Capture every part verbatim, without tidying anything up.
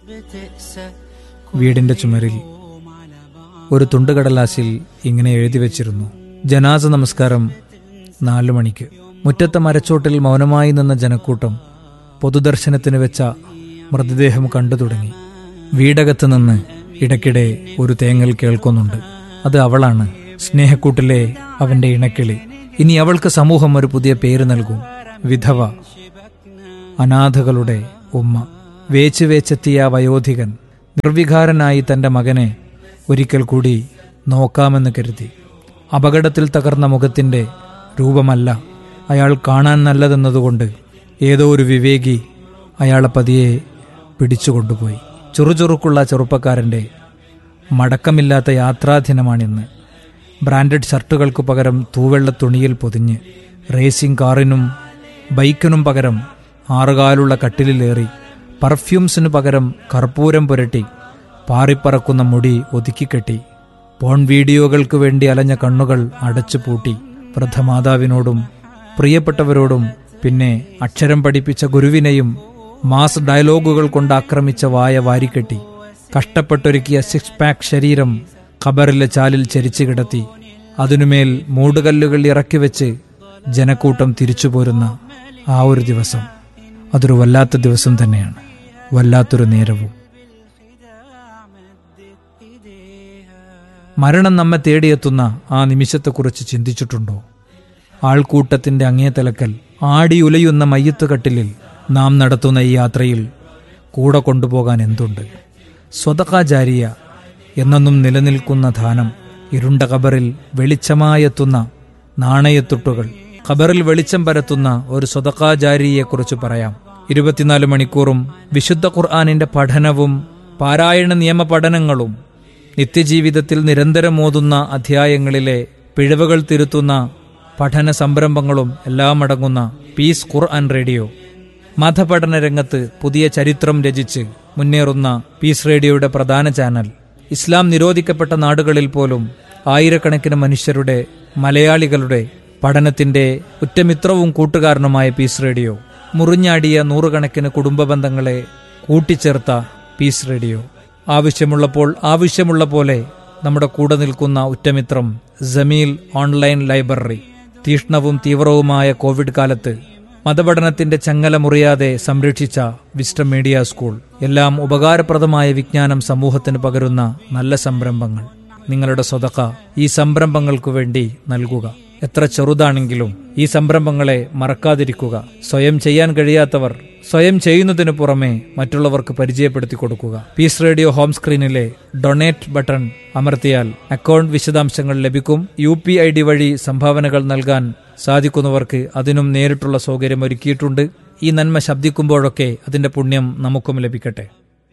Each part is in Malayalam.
വീടിന്റെ ചുമരിൽ ഒരു തുണ്ടുകടലാസിൽ ഇങ്ങനെ എഴുതി വച്ചിരുന്നു: ജനാസ നമസ്കാരം നാലു മണിക്ക്. മുറ്റത്തെ മരച്ചോട്ടിൽ മൗനമായി നിന്ന ജനക്കൂട്ടം പൊതുദർശനത്തിന് വെച്ച മൃതദേഹം കണ്ടു തുടങ്ങി. വീടകത്ത് നിന്ന് ഇടയ്ക്കിടെ ഒരു തേങ്ങൽ കേൾക്കുന്നുണ്ട്. അത് അവളാണ്, സ്നേഹക്കൂട്ടിലെ അവന്റെ ഇണക്കിളി. ഇനി അവൾക്ക് സമൂഹം ഒരു പുതിയ പേര് നൽകും: വിധവ, അനാഥകളുടെ ഉമ്മ. വേച്ച് വേച്ചെത്തിയ വയോധികൻ നിർവികാരനായി തന്റെ മകനെ ഒരിക്കൽ കൂടി നോക്കാമെന്ന് കരുതി. അപകടത്തിൽ തകർന്ന മുഖത്തിന്റെ രൂപമല്ല അയാൾ കാണാൻ നല്ലതെന്നതുകൊണ്ട് ഏതോ ഒരു വിവേകി അയാളെ പതിയെ പിടിച്ചുകൊണ്ടുപോയി. ചുറുചുറുക്കുള്ള ചെറുപ്പക്കാരന്റെ മടക്കമില്ലാത്ത യാത്രാദിനമാണിന്ന്. ബ്രാൻഡഡ് ഷർട്ടുകൾക്ക് പകരം തൂവെള്ള തുണിയിൽ പൊതിഞ്ഞ്, റേസിംഗ് കാറിനും ബൈക്കിനും പകരം ആറുകാലുള്ള കട്ടിലിലേറി, പെർഫ്യൂംസിനു പകരം കർപ്പൂരം പുരട്ടി, പാറിപ്പറക്കുന്ന മുടി ഒതുക്കിക്കെട്ടി, പോൺ വീഡിയോകൾക്ക് വേണ്ടി അലഞ്ഞ കണ്ണുകൾ അടച്ചു പൂട്ടി, വൃദ്ധമാതാവിനോടും പ്രിയപ്പെട്ടവരോടും പിന്നെ അക്ഷരം പഠിപ്പിച്ച ഗുരുവിനെയും മാസ് ഡയലോഗുകൾ കൊണ്ട് ആക്രമിച്ച വായ വാരിക്കെട്ടി, കഷ്ടപ്പെട്ടൊരുക്കിയ സിക്സ് പാക്ക് ശരീരം ഖബറിലെ ചാലിൽ ചരിച്ചു കിടത്തി, അതിനുമേൽ മൂടുകല്ലുകൾ ഇറക്കി വെച്ച് ജനക്കൂട്ടം തിരിച്ചു പോരുന്ന ആ ഒരു ദിവസം, അതൊരു വല്ലാത്ത ദിവസം തന്നെയാണ്, വല്ലാത്തൊരു നേരവും. മരണം നമ്മെ തേടിയെത്തുന്ന ആ നിമിഷത്തെക്കുറിച്ച് ചിന്തിച്ചിട്ടുണ്ടോ? ആൾക്കൂട്ടത്തിന്റെ അങ്ങേ തലക്കൽ ആടിയുലയുന്ന മയ്യത്തുകട്ടിലിൽ നാം നടത്തുന്ന ഈ യാത്രയിൽ കൂടെ കൊണ്ടുപോകാൻ എന്തുണ്ട്? സ്വതഖ ജാരിയ എന്നെന്നും നിലനിൽക്കുന്ന ദാനം, ഇരുണ്ട ഖബറിൽ വെളിച്ചമായെത്തുന്ന നാണയത്തുട്ടുകൾ, ഖബറിൽ വെളിച്ചം പരത്തുന്ന ഒരു സ്വതഖ ജാരിയെക്കുറിച്ച് പറയാം. ഇരുപത്തിനാല് മണിക്കൂറും വിശുദ്ധ ഖുർആനിന്റെ പഠനവും പാരായണ നിയമ പഠനങ്ങളും നിത്യജീവിതത്തിൽ നിരന്തരം ഓതുന്ന അധ്യായങ്ങളിലെ പിഴവുകൾ തിരുത്തുന്ന പഠന സംരംഭങ്ങളും എല്ലാം അടങ്ങുന്ന പീസ് ഖുർആൻ റേഡിയോ. മതപഠന രംഗത്ത് പുതിയ ചരിത്രം രചിച്ച് മുന്നേറുന്ന പീസ് റേഡിയോയുടെ പ്രധാന ചാനൽ. ഇസ്ലാം നിരോധിക്കപ്പെട്ട നാടുകളിൽ പോലും ആയിരക്കണക്കിന് മനുഷ്യരുടെ, മലയാളികളുടെ പഠനത്തിന്റെ ഉറ്റമിത്രവും കൂട്ടുകാരനുമായ പീസ് റേഡിയോ. മുറിഞ്ഞാടിയ നൂറുകണക്കിന് കുടുംബ ബന്ധങ്ങളെ കൂട്ടിച്ചേർത്ത പീസ് റേഡിയോ. ആവശ്യമുള്ളപ്പോൾ ആവശ്യമുള്ള പോലെ നമ്മുടെ കൂടെ നിൽക്കുന്ന ഉറ്റമിത്രം ജമീൽ ഓൺലൈൻ ലൈബ്രറി. തീഷ്ണവും തീവ്രവുമായ കോവിഡ് കാലത്ത് മതപഠനത്തിന്റെ ചങ്ങല മുറിയാതെ സംരക്ഷിച്ച വിസ്റ്റം മീഡിയ സ്കൂൾ. എല്ലാം ഉപകാരപ്രദമായ വിജ്ഞാനം സമൂഹത്തിന് പകരുന്ന നല്ല സംരംഭങ്ങൾ. നിങ്ങളുടെ സ്വതഖ ഈ സംരംഭങ്ങൾക്കു വേണ്ടി നൽകുക. എത്ര ചെറുതാണെങ്കിലും ഈ സംരംഭങ്ങളെ മറക്കാതിരിക്കുക. സ്വയം ചെയ്യാൻ കഴിയാത്തവർ സ്വയം ചെയ്യുന്നതിനു പുറമെ മറ്റുള്ളവർക്ക് പരിചയപ്പെടുത്തി കൊടുക്കുക. Piece radio home സ്ക്രീനിലെ donate button അമർത്തിയാൽ അക്കൗണ്ട് വിശദാംശങ്ങൾ ലഭിക്കും. യു പി ഐ ഡി വഴി സംഭാവനകൾ നൽകാൻ സാധിക്കുന്നവർക്ക് അതിനും നേരിട്ടുള്ള സൗകര്യം ഒരുക്കിയിട്ടുണ്ട്. ഈ നന്മ ശബ്ദിക്കുമ്പോഴൊക്കെ അതിന്റെ പുണ്യം നമുക്കും ലഭിക്കട്ടെ.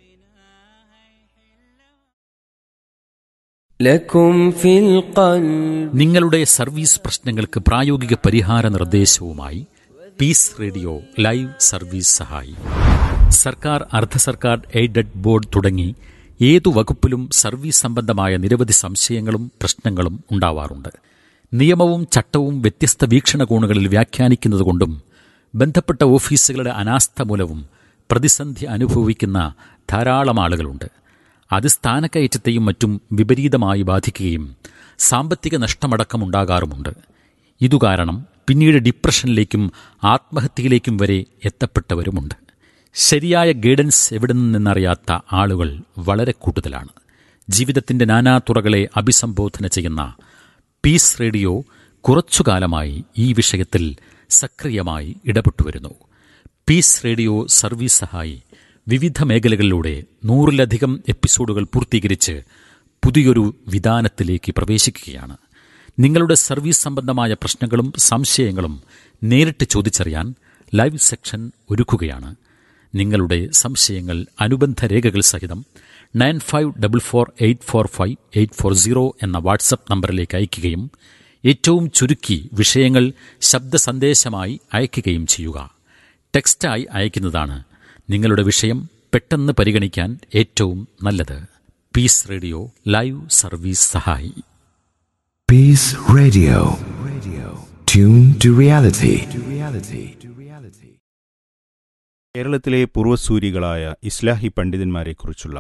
നിങ്ങളുടെ സർവീസ് പ്രശ്നങ്ങൾക്ക് പ്രായോഗിക പരിഹാര നിർദ്ദേശവുമായി പീസ് റേഡിയോ ലൈവ് സർവീസ് സഹായി. സർക്കാർ, അർദ്ധ സർക്കാർ, എയ്ഡഡ് ബോർഡ് തുടങ്ങി ഏതു വകുപ്പിലും സർവീസ് സംബന്ധമായ നിരവധി സംശയങ്ങളും പ്രശ്നങ്ങളും ഉണ്ടാവാറുണ്ട്. നിയമവും ചട്ടവും വ്യത്യസ്ത വീക്ഷണകോണുകളിൽ വ്യാഖ്യാനിക്കുന്നതുകൊണ്ടും ബന്ധപ്പെട്ട ഓഫീസുകളുടെ അനാസ്ഥ മൂലവും പ്രതിസന്ധി അനുഭവിക്കുന്ന ധാരാളം ആളുകളുണ്ട്. അത് സ്ഥാനക്കയറ്റത്തെയും മറ്റും വിപരീതമായി ബാധിക്കുകയും സാമ്പത്തിക നഷ്ടമടക്കമുണ്ടാകാറുമുണ്ട്. ഇതുകാരണം പിന്നീട് ഡിപ്രഷനിലേക്കും ആത്മഹത്യയിലേക്കും വരെ എത്തപ്പെട്ടവരുമുണ്ട്. ശരിയായ ഗൈഡൻസ് എവിടെ നിന്നറിയാത്ത ആളുകൾ വളരെ കൂടുതലാണ്. ജീവിതത്തിന്റെ നാനാതുറകളെ അഭിസംബോധന ചെയ്യുന്ന പീസ് റേഡിയോ കുറച്ചുകാലമായി ഈ വിഷയത്തിൽ സക്രിയമായി ഇടപെട്ടുവരുന്നു. പീസ് റേഡിയോ സർവീസ് സഹായി വിവിധ മേഖലകളിലൂടെ നൂറിലധികം എപ്പിസോഡുകൾ പൂർത്തീകരിച്ച് പുതിയൊരു വിധാനത്തിലേക്ക് പ്രവേശിക്കുകയാണ്. നിങ്ങളുടെ സർവീസ് സംബന്ധമായ പ്രശ്നങ്ങളും സംശയങ്ങളും നേരിട്ട് ചോദിച്ചറിയാൻ ലൈവ് സെക്ഷൻ ഒരുക്കുകയാണ്. നിങ്ങളുടെ സംശയങ്ങൾ അനുബന്ധ രേഖകൾ സഹിതം nine five double four eight four five eight four zero എന്ന വാട്സപ്പ് നമ്പറിലേക്ക് അയയ്ക്കുകയും ഏറ്റവും ചുരുക്കി വിഷയങ്ങൾ ശബ്ദ സന്ദേശമായി അയയ്ക്കുകയും ചെയ്യുക. ടെക്സ്റ്റായി അയക്കുന്നതാണ് നിങ്ങളുടെ വിഷയം പെട്ടെന്ന് പരിഗണിക്കാൻ ഏറ്റവും നല്ലത്. പീസ് റേഡിയോ ലൈവ് സർവീസ് സഹായി. Peace Radio. Tune to reality. കേരളത്തിലെ പൂർവ്വസൂരികളായ ഇസ്ലാഹി പണ്ഡിതന്മാരെക്കുറിച്ചുള്ള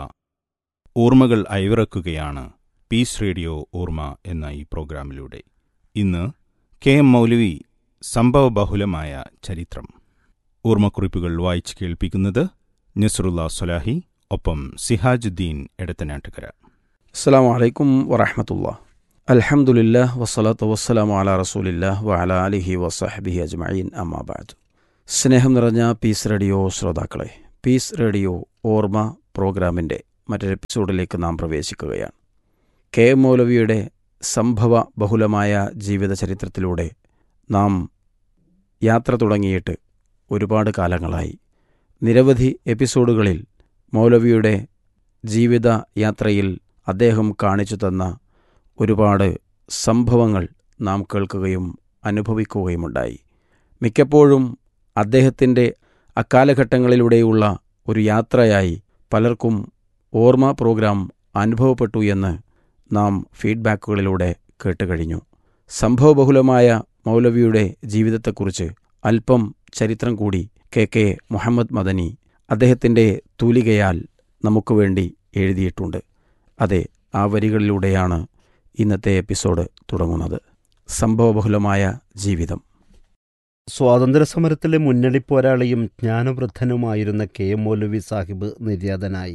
ഓർമ്മകൾ അയവിറക്കുകയാണ് പീസ് റേഡിയോ ഓർമ്മ എന്ന ഈ പ്രോഗ്രാമിലൂടെ. ഇന്ന് കെ എം മൗലവി സംഭവബഹുലമായ ചരിത്രം. ഓർമ്മക്കുറിപ്പുകൾ വായിച്ച് കേൾപ്പിക്കുന്നത് നസ്റുല്ലാ സ്വലാഹി, ഒപ്പം സിഹാജുദ്ദീൻ എടത്തനാട്ടുകര. അസ്സലാമു അലൈക്കും വറഹ്മത്തുള്ളാഹി. അൽഹംദുലില്ലാഹ് വസ്സലാത്തു വസ്സലാമു അലാ റസൂലില്ലാഹ് വഅലാ ആലിഹി വസഹ്ബിഹി അജ്മഈൻ. അമ്മാ ബഅദ്. സ്നേഹം നിറഞ്ഞ പീസ് റേഡിയോ ശ്രോതാക്കളെ, പീസ് റേഡിയോ ഓർമ്മ പ്രോഗ്രാമിൻ്റെ മറ്റൊരു എപ്പിസോഡിലേക്ക് നാം പ്രവേശിക്കുകയാണ്. കെ എം മൗലവിയുടെ സംഭവ ബഹുലമായ ജീവിത ചരിത്രത്തിലൂടെ നാം യാത്ര തുടങ്ങിയിട്ട് ഒരുപാട് കാലങ്ങളായി. നിരവധി എപ്പിസോഡുകളിൽ മൗലവിയുടെ ജീവിത യാത്രയിൽ അദ്ദേഹം കാണിച്ചു തന്ന ഒരുപാട് സംഭവങ്ങൾ നാം കേൾക്കുകയും അനുഭവിക്കുകയുമുണ്ടായി. മിക്കപ്പോഴും അദ്ദേഹത്തിൻ്റെ അക്കാലഘട്ടങ്ങളിലൂടെയുള്ള ഒരു യാത്രയായി പലർക്കും ഓർമ്മ പ്രോഗ്രാം അനുഭവപ്പെട്ടു എന്ന് നാം ഫീഡ്ബാക്കുകളിലൂടെ കേട്ടുകഴിഞ്ഞു. സംഭവബഹുലമായ മൗലവിയുടെ ജീവിതത്തെക്കുറിച്ച് അല്പം ചരിത്രം കൂടി കെ കെ മുഹമ്മദ് മദനി അദ്ദേഹത്തിൻ്റെ തൂലികയാൽ നമുക്ക് വേണ്ടി എഴുതിയിട്ടുണ്ട്. അതെ, ആ വരികളിലൂടെയാണ് ഇന്നത്തെ എപ്പിസോഡ് തുടങ്ങുന്നത്. സംഭവബഹുലമായ ജീവിതം. സ്വാതന്ത്ര്യസമരത്തിലെ മുന്നണി പോരാളിയും ജ്ഞാനവൃദ്ധനുമായിരുന്ന കെ എം മൗലവി സാഹിബ് നിര്യാതനായി.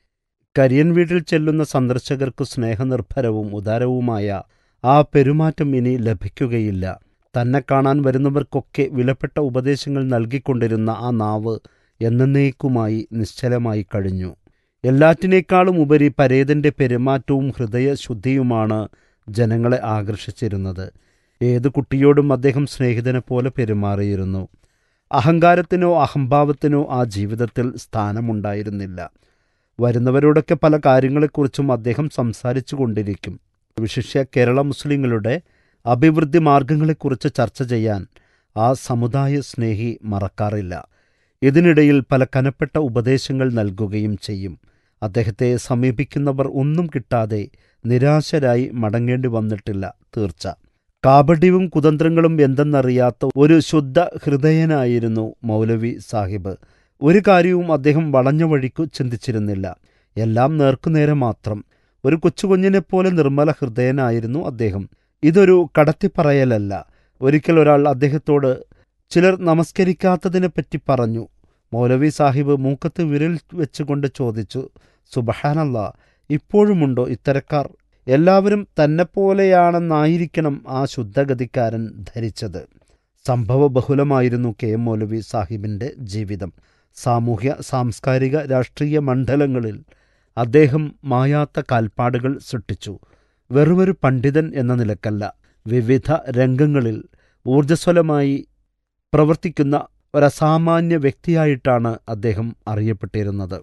കരിയൻ വീട്ടിൽ ചെല്ലുന്ന സന്ദർശകർക്കു സ്നേഹനിർഭരവും ഉദാരവുമായ ആ പെരുമാറ്റം ഇനി ലഭിക്കുകയില്ല. തന്നെ കാണാൻ വരുന്നവർക്കൊക്കെ വിലപ്പെട്ട ഉപദേശങ്ങൾ നൽകിക്കൊണ്ടിരുന്ന ആ നാവ് എന്നേക്കുമായി നിശ്ചലമായി കഴിഞ്ഞു. എല്ലാറ്റിനേക്കാളും ഉപരി പരേതന്റെ പെരുമാറ്റവും ഹൃദയശുദ്ധിയുമാണ് ജനങ്ങളെ ആകർഷിച്ചിരുന്നത്. ഏതു കുട്ടിയോടും അദ്ദേഹം സ്നേഹിതനെ പോലെ പെരുമാറിയിരുന്നു. അഹങ്കാരത്തിനോ അഹംഭാവത്തിനോ ആ ജീവിതത്തിൽ സ്ഥാനമുണ്ടായിരുന്നില്ല. വരുന്നവരോടൊക്കെ പല കാര്യങ്ങളെക്കുറിച്ചും അദ്ദേഹം സംസാരിച്ചു കൊണ്ടിരിക്കും. വിശിഷ്യ കേരള മുസ്ലിങ്ങളുടെ അഭിവൃദ്ധി മാർഗങ്ങളെക്കുറിച്ച് ചർച്ച ചെയ്യാൻ ആ സമുദായ സ്നേഹി മറക്കാറില്ല. ഇതിനിടയിൽ പല കനപ്പെട്ട ഉപദേശങ്ങൾ നൽകുകയും ചെയ്യും. അദ്ദേഹത്തെ സമീപിക്കുന്നവർ ഒന്നും കിട്ടാതെ നിരാശരായി മടങ്ങേണ്ടി വന്നിട്ടില്ല, തീർച്ച. കാപട്യവും കുതന്ത്രങ്ങളും എന്തെന്നറിയാത്ത ഒരു ശുദ്ധ ഹൃദയനായിരുന്നു മൗലവി സാഹിബ്. ഒരു കാര്യവും അദ്ദേഹം വളഞ്ഞ വഴിക്കു ചിന്തിച്ചിരുന്നില്ല. എല്ലാം നേർക്കുനേരെ മാത്രം. ഒരു കൊച്ചുകുഞ്ഞിനെപ്പോലെ നിർമ്മല ഹൃദയനായിരുന്നു അദ്ദേഹം. ഇതൊരു കടത്തിപ്പറയലല്ല. ഒരിക്കൽ ഒരാൾ അദ്ദേഹത്തോട് ചിലർ നമസ്കരിക്കാത്തതിനെപ്പറ്റി പറഞ്ഞു. മൗലവി സാഹിബ് മൂക്കത്ത് വിരൽ വെച്ചുകൊണ്ട് ചോദിച്ചു, സുബ്ഹാനല്ലാ, ഇപ്പോഴുമുണ്ടോ ഇത്തരക്കാർ? എല്ലാവരും തന്നെപ്പോലെയാണെന്നായിരിക്കണം ആ ശുദ്ധഗതിക്കാരൻ ധരിച്ചത്. സംഭവബഹുലമായിരുന്നു കെ എം മൗലവി സാഹിബിൻ്റെ ജീവിതം. സാമൂഹ്യ സാംസ്കാരിക രാഷ്ട്രീയ മണ്ഡലങ്ങളിൽ അദ്ദേഹം മായാത്ത കാൽപ്പാടുകൾ സൃഷ്ടിച്ചു. വെറുമൊരു പണ്ഡിതൻ എന്ന നിലക്കല്ല, വിവിധ രംഗങ്ങളിൽ ഊർജ്ജസ്വലമായി പ്രവർത്തിക്കുന്ന ഒരസാമാന്യ വ്യക്തിയായിട്ടാണ് അദ്ദേഹം അറിയപ്പെട്ടിരുന്നത്.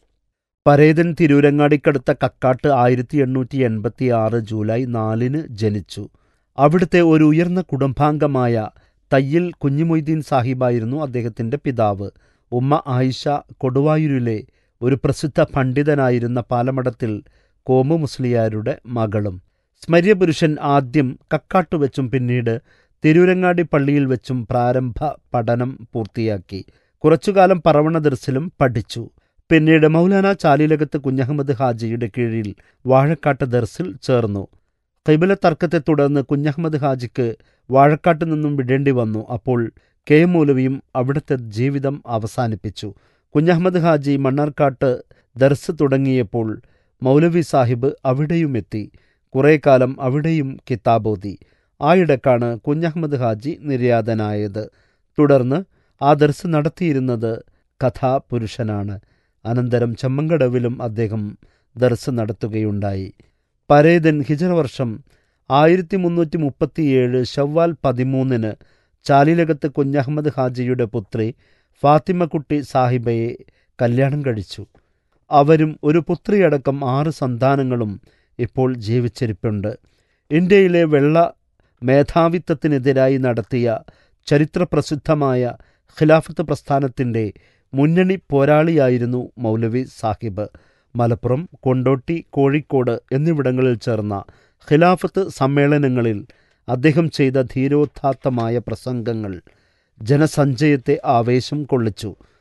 പരേതൻ തിരൂരങ്ങാടിക്കടുത്ത കക്കാട്ട് ആയിരത്തി എണ്ണൂറ്റി എൺപത്തി ആറ് ജൂലൈ നാലിന് ജനിച്ചു. അവിടുത്തെ ഒരു ഉയർന്ന കുടുംബാംഗമായ തയ്യിൽ കുഞ്ഞിമൊയ്തീൻ സാഹിബായിരുന്നു അദ്ദേഹത്തിൻ്റെ പിതാവ്. ഉമ്മ ആയിഷ കൊടുവായൂരിലെ ഒരു പ്രസിദ്ധ പണ്ഡിതനായിരുന്ന പാലമടത്തിൽ കോമു മുസ്ലിയാരുടെ മകളും. സ്മര്യപുരുഷൻ ആദ്യം കക്കാട്ടു വെച്ചും പിന്നീട് തിരൂരങ്ങാടി പള്ളിയിൽ വെച്ചും പ്രാരംഭ പഠനം പൂർത്തിയാക്കി. കുറച്ചുകാലം പറവണ ദർസിലും പഠിച്ചു. പിന്നീട് മൗലാന ചാലിലകത്ത് കുഞ്ഞഹമ്മദ് ഹാജിയുടെ കീഴിൽ വാഴക്കാട്ട് ദർസിൽ ചേർന്നു. ഖിബല തർക്കത്തെ തുടർന്ന് കുഞ്ഞഹമ്മദ് ഹാജിക്ക് വാഴക്കാട്ട് നിന്നും വിടേണ്ടി വന്നു. അപ്പോൾ കെ എം മൗലവിയും അവിടുത്തെ ജീവിതം അവസാനിപ്പിച്ചു. കുഞ്ഞഹമ്മദ് ഹാജി മണ്ണാർക്കാട്ട് ദർസ് തുടങ്ങിയപ്പോൾ മൗലവി സാഹിബ് അവിടെയുമെത്തി. കുറേ കാലം അവിടെയും കിതാബോതി. ആയിടക്കാണ് കുഞ്ഞഹമ്മദ് ഹാജി നിര്യാതനായത്. തുടർന്ന് ആ ദർസ് നടത്തിയിരുന്നത് കഥാപുരുഷനാണ്. അനന്തരം ചെമ്മങ്കടവിലും അദ്ദേഹം ദർസ് നടത്തുകയുണ്ടായി. പരേതൻ ഹിജറ വർഷം ആയിരത്തി മുന്നൂറ്റി മുപ്പത്തിയേഴ് ഷവ്വാൽ പതിമൂന്നിന് ചാലിലകത്ത് കുഞ്ഞഹമ്മദ് ഹാജിയുടെ പുത്രി ഫാത്തിമക്കുട്ടി സാഹിബയെ കല്യാണം കഴിച്ചു. അവരും ഒരു പുത്രിയടക്കം ആറ് സന്താനങ്ങളും ഇപ്പോൾ ജീവിച്ചിരിപ്പുണ്ട്. ഇന്ത്യയിലെ വെള്ള മേധാവിത്വത്തിനെതിരായി നടത്തിയ ചരിത്രപ്രസിദ്ധമായ ഖിലാഫത്ത് പ്രസ്ഥാനത്തിൻ്റെ മുന്നണി പോരാളിയായിരുന്നു മൗലവി സാഹിബ്. മലപ്പുറം, കൊണ്ടോട്ടി, കോഴിക്കോട് എന്നിവിടങ്ങളിൽ ചേർന്ന ഖിലാഫത്ത് സമ്മേളനങ്ങളിൽ അദ്ദേഹം ചെയ്ത ധീരോദാത്തമായ പ്രസംഗങ്ങൾ ജനസഞ്ചയത്തെ ആവേശം കൊള്ളിച്ചു.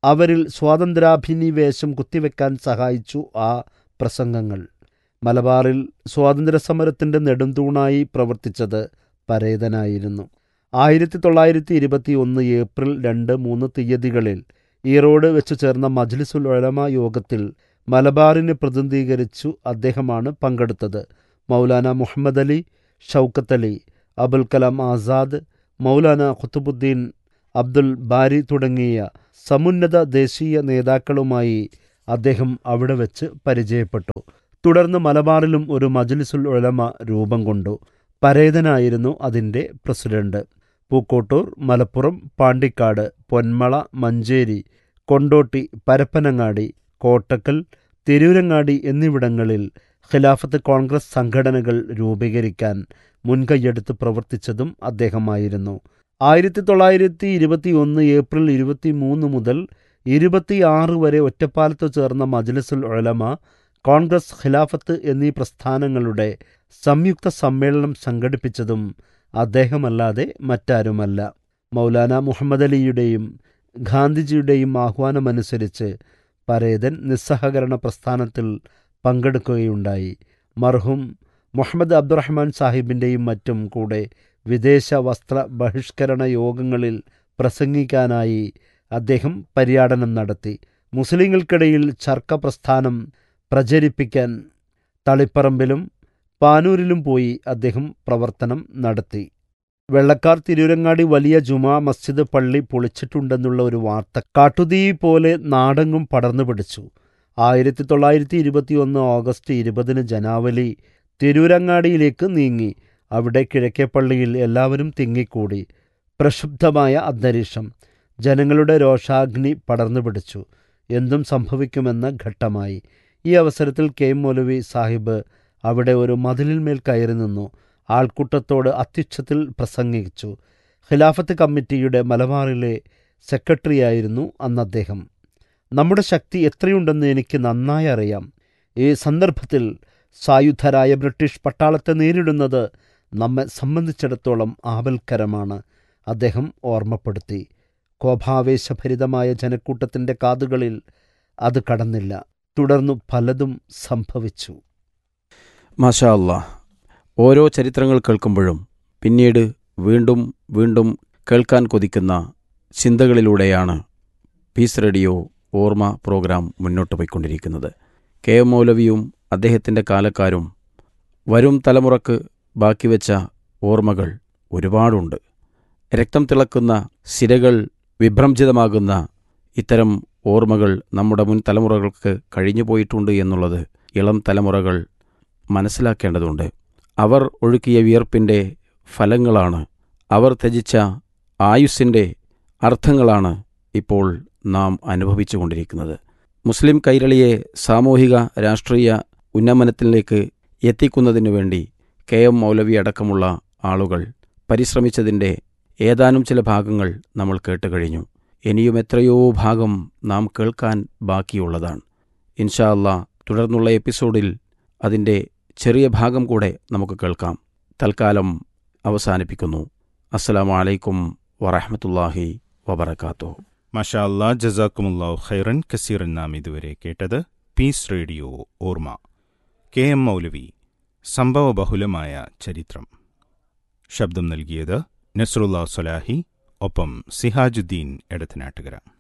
അവരിൽ സ്വാതന്ത്ര്യാഭിനിവേശം കുത്തിവെക്കാൻ സഹായിച്ചു ആ പ്രസംഗങ്ങൾ. മലബാറിൽ സ്വാതന്ത്ര്യസമരത്തിൻ്റെ നെടുംതൂണായി പ്രവർത്തിച്ചത് പരേതനായിരുന്നു. ആയിരത്തി തൊള്ളായിരത്തി ഇരുപത്തി ഒന്ന് ഏപ്രിൽ രണ്ട് മൂന്ന് തീയതികളിൽ ഈറോഡ് വെച്ചു ചേർന്ന മജ്ലിസുൽ ഉലമ യോഗത്തിൽ മലബാറിനെ പ്രതിനിധീകരിച്ചു അദ്ദേഹമാണ് പങ്കെടുത്തത്. മൗലാന മുഹമ്മദ് അലി, ഷൗക്കത്ത് അലി, അബുൽ കലാം ആസാദ്, മൗലാന ഖുതുബുദ്ദീൻ അബ്ദുൽ ബാരി തുടങ്ങിയ സമുന്നത ദേശീയ നേതാക്കളുമായി അദ്ദേഹം അവിടെ വെച്ച് പരിചയപ്പെട്ടു. തുടർന്ന് മലബാറിലും ഒരു മജ്ലിസുൽ ഉലമ രൂപം കൊണ്ടു. പരേതനായിരുന്നു അതിൻ്റെ പ്രസിഡന്റ്. പൂക്കോട്ടൂർ, മലപ്പുറം, പാണ്ടിക്കാട്, പൊന്മള, മഞ്ചേരി, കൊണ്ടോട്ടി, പരപ്പനങ്ങാടി, കോട്ടക്കൽ, തിരൂരങ്ങാടി എന്നിവിടങ്ങളിൽ ഖിലാഫത്ത് കോൺഗ്രസ് സംഘടനകൾ രൂപീകരിക്കാൻ മുൻകൈയെടുത്ത് പ്രവർത്തിച്ചതും അദ്ദേഹമായിരുന്നു. ആയിരത്തി തൊള്ളായിരത്തി ഇരുപത്തി ഒന്ന് ഏപ്രിൽ ഇരുപത്തി മൂന്ന് മുതൽ ഇരുപത്തിയാറ് വരെ ഒറ്റപ്പാലത്ത് ചേർന്ന മജ്ലിസുൽ ഉലമ, കോൺഗ്രസ്, ഖിലാഫത്ത് എന്നീ പ്രസ്ഥാനങ്ങളുടെ സംയുക്ത സമ്മേളനം സംഘടിപ്പിച്ചതും അദ്ദേഹമല്ലാതെ മറ്റാരുമല്ല. മൗലാന മുഹമ്മദ് അലിയുടെയും ഗാന്ധിജിയുടെയും ആഹ്വാനമനുസരിച്ച് പരേതൻ നിസ്സഹകരണ പ്രസ്ഥാനത്തിൽ പങ്കെടുക്കുകയുണ്ടായി. മർഹൂം മുഹമ്മദ് അബ്ദുറഹ്മാൻ സാഹിബിൻ്റെയും മറ്റും കൂടെ വിദേശ വസ്ത്ര ബഹിഷ്കരണ യോഗങ്ങളിൽ പ്രസംഗിക്കാനായി അദ്ദേഹം പര്യാടനം നടത്തി. മുസ്ലിങ്ങൾക്കിടയിൽ ചർക്ക പ്രസ്ഥാനം പ്രചരിപ്പിക്കാൻ തളിപ്പറമ്പിലും പാനൂരിലും പോയി അദ്ദേഹം പ്രവർത്തനം നടത്തി. വെള്ളക്കാർ തിരൂരങ്ങാടി വലിയ ജുമാ മസ്ജിദ് പള്ളി പൊളിച്ചിട്ടുണ്ടെന്നുള്ള ഒരു വാർത്ത കാട്ടുതീ പോലെ നാടെങ്ങും പടർന്നു പിടിച്ചു. ആയിരത്തി തൊള്ളായിരത്തി ഇരുപത്തി ഒന്ന് ഓഗസ്റ്റ് ഇരുപതിന് ജനാവലി തിരൂരങ്ങാടിയിലേക്ക് നീങ്ങി. അവിടെ കിഴക്കേപ്പള്ളിയിൽ എല്ലാവരും തിങ്ങിക്കൂടി. പ്രക്ഷുബ്ധമായ അന്തരീക്ഷം. ജനങ്ങളുടെ രോഷാഗ്നി പടർന്നു പിടിച്ചു. എന്തും സംഭവിക്കുമെന്ന ഘട്ടമായി. ഈ അവസരത്തിൽ കെ എം മൗലവി സാഹിബ് അവിടെ ഒരു മതിലിന്മേൽ കയറി നിന്നു. ആൾക്കൂട്ടത്തോട് അത്യുച്ചത്തിൽ പ്രസംഗിച്ചു. ഖിലാഫത്ത് കമ്മിറ്റിയുടെ മലബാറിലെ സെക്രട്ടറിയായിരുന്നു അന്ന് അദ്ദേഹം. നമ്മുടെ ശക്തി എത്രയുണ്ടെന്ന് എനിക്ക് നന്നായി അറിയാം. ഈ സന്ദർഭത്തിൽ സായുധരായ ബ്രിട്ടീഷ് പട്ടാളത്തെ നേരിടുന്നത് നമ്മെ സംബന്ധിച്ചിടത്തോളം ആപൽക്കരമാണ്, അദ്ദേഹം ഓർമ്മപ്പെടുത്തി. കോപാവേശഭരിതമായ ജനക്കൂട്ടത്തിൻ്റെ കാതുകളിൽ അത് കടന്നില്ല. തുടർന്നു പലതും സംഭവിച്ചു. മാഷാ അല്ലാ. ഓരോ ചരിത്രങ്ങൾ കേൾക്കുമ്പോഴും പിന്നീട് വീണ്ടും വീണ്ടും കേൾക്കാൻ കൊതിക്കുന്ന ചിന്തകളിലൂടെയാണ് പീസ് റേഡിയോ ഓർമ്മ പ്രോഗ്രാം മുന്നോട്ട് പോയിക്കൊണ്ടിരിക്കുന്നത്. കെ എം മൗലവിയും അദ്ദേഹത്തിൻ്റെ കാലക്കാരും വരും തലമുറക്ക് ബാക്കി വെച്ച ഓർമ്മകൾ ഒരുപാടുണ്ട്. രക്തം തിളക്കുന്ന, സിരകൾ വിഭ്രംജിതമാകുന്ന ഇത്തരം ഓർമ്മകൾ നമ്മുടെ മുൻ തലമുറകൾക്ക് കഴിഞ്ഞു പോയിട്ടുണ്ട് എന്നുള്ളത് ഇളം തലമുറകൾ മനസ്സിലാക്കേണ്ടതുണ്ട്. അവർ ഒഴുക്കിയ വിയർപ്പിൻ്റെ ഫലങ്ങളാണ്, അവർ ത്യജിച്ച ആയുസ്സിൻ്റെ അർത്ഥങ്ങളാണ് ഇപ്പോൾ നാം അനുഭവിച്ചു കൊണ്ടിരിക്കുന്നത്. മുസ്ലിം കൈരളിയെ സാമൂഹിക രാഷ്ട്രീയ ഉന്നമനത്തിലേക്ക് എത്തിക്കുന്നതിനു വേണ്ടി കെ എം മൗലവി അടക്കമുള്ള ആളുകൾ പരിശ്രമിച്ചതിൻ്റെ ഏതാനും ചില ഭാഗങ്ങൾ നമ്മൾ കേട്ടുകഴിഞ്ഞു. ഇനിയും എത്രയോ ഭാഗം നാം കേൾക്കാൻ ബാക്കിയുള്ളതാണ്. ഇൻഷാ അല്ലാ തുടർന്നുള്ള എപ്പിസോഡിൽ അതിൻ്റെ ചെറിയ ഭാഗം കൂടെ നമുക്ക് കേൾക്കാം. തൽക്കാലം അവസാനിപ്പിക്കുന്നു. അസ്സലാമു അലൈക്കും വറഹ്മത്തുള്ളാഹി വബറകാതുഹു. മാഷാ അല്ലാ, ജസാക്കുമുല്ലാഹു ഖൈറൻ കസീറൻ. നാം ഇതുവരെ കേട്ടത് പീസ് റേഡിയോ ഓർമ്മ, കെ എം മൗലവി, സംഭവബഹുലമായ ചരിത്രം. ശബ്ദം നൽകിയത് നസ്റുല്ലാ സ്വലാഹി, ഒപ്പം സിഹാജുദ്ദീൻ എടത്തനാട്ടുകര.